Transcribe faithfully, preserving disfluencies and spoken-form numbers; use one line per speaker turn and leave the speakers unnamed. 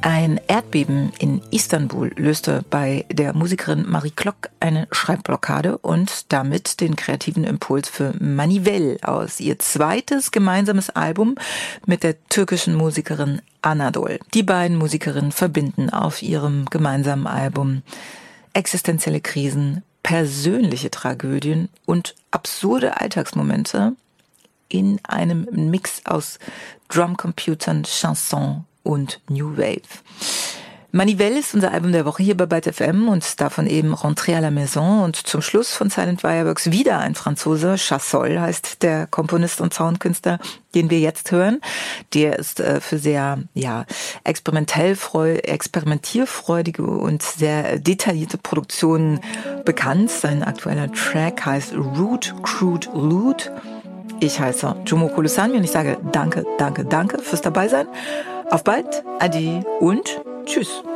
Ein Erdbeben in Istanbul löste bei der Musikerin Marie Klock eine Schreibblockade und damit den kreativen Impuls für Manivelle aus, ihr zweites gemeinsames Album mit der türkischen Musikerin Anadol. Die beiden Musikerinnen verbinden auf ihrem gemeinsamen Album existenzielle Krisen, persönliche Tragödien und absurde Alltagsmomente in einem Mix aus Drumcomputern, Chanson und New Wave. Manivelle ist unser Album der Woche hier bei Byte F M und davon eben Rentrée à la Maison und zum Schluss von Silent Fireworks wieder ein Franzose, Chassol heißt der Komponist und Soundkünstler, den wir jetzt hören. Der ist äh, für sehr ja experimentell freu, experimentierfreudige und sehr detaillierte Produktionen bekannt. Sein aktueller Track heißt Root, Crude, Loot. Ich heiße Jomo Kolosani und ich sage danke, danke, danke fürs Dabeisein. Auf bald, adi und tschüss.